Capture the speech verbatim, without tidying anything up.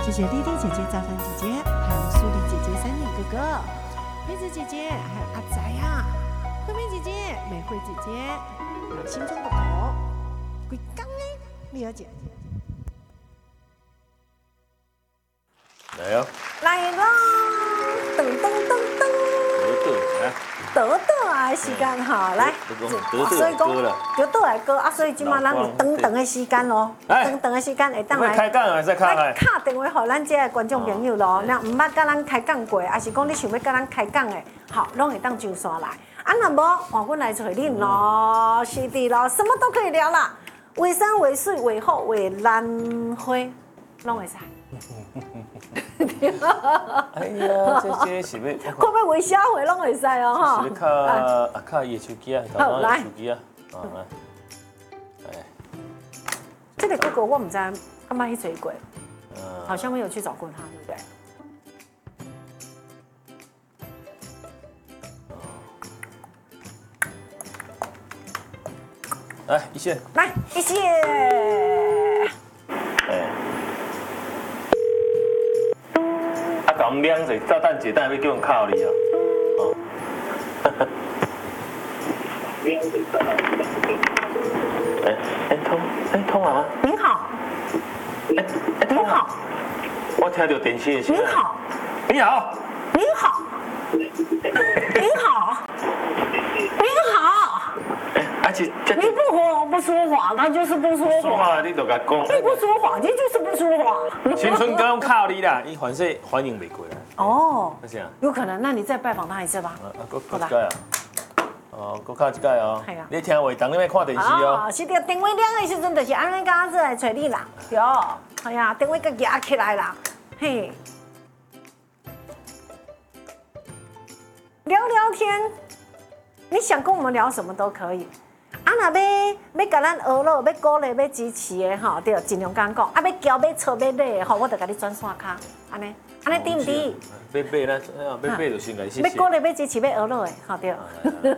谢谢丽丽姐姐、赵芬姐姐，还有苏丽姐姐、三点哥哥、佩子姐姐，还有阿仔啊、慧妹姐姐、美惠姐姐，还有心中的狗，鬼刚哎，丽儿姐。 来哦， 来咯，噔噔噔噔。得到啊的时间哈，来， 所以讲得到来歌啊，所以今晚咱有长长的时间咯，长长的时间会当来开讲还是开来敲电话给咱这个观众朋友咯，那唔捌甲咱开讲过，还是讲你想要甲咱开讲的，好，拢会当上线来。啊，那无换阮来找恁咯，是的咯，什么都可以聊啦，尾生、尾水、尾后、尾兰花，拢会使。 哎呀，这这是要， 看要微笑回拢会使哦哈。 是要靠啊靠伊的手机啊， 好来手机啊，啊来，哎， 这个哥哥我唔知干嘛去追过，好像没有去找过他，对不对？ 来一线， 来一线。 哎。搞两者，炸弹姐，等下要叫人靠你哦。哦。哎哎通哎通啊！ 您好。 哎哎您好。 我听到电视的声。 您好。 你好。 您好。您好。您好。 哎，而且你不说不说话，他就是不说说话你就甲讲。 你不说话，你就是不说话。 新春哥靠你啦，伊反正反应袂过来。 哦。 是啊。 有可能，那你再拜访他一次吧。 啊，搁搁一届啊。哦，搁靠一届哦。 系啊。 你听话，当你要看电视哦。 啊，是的，电话响的时阵，就是安尼甲子来找你啦。对，系啊，电话甲夹起来啦，嘿。聊聊天，你想跟我们聊什么都可以。啊，若要要甲咱娱乐、要鼓励、要支持的吼，对，尽量甲讲。啊，要交、要吵、要买的吼，我就甲你转线卡，安尼，安尼对唔对？ 要买呢，要买就先甲你谢谢。 要鼓励、要支持、要娱乐的，好对。